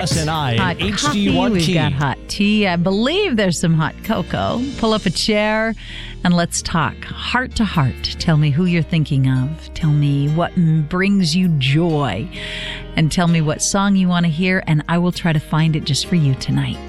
Jess and I, hot and coffee. HD1 We've Key. got hot tea. I believe there's some hot cocoa. Pull up a chair and let's talk heart to heart. Tell me who you're thinking of. Tell me what brings you joy. And tell me what song you want to hear, and I will try to find it just for you tonight.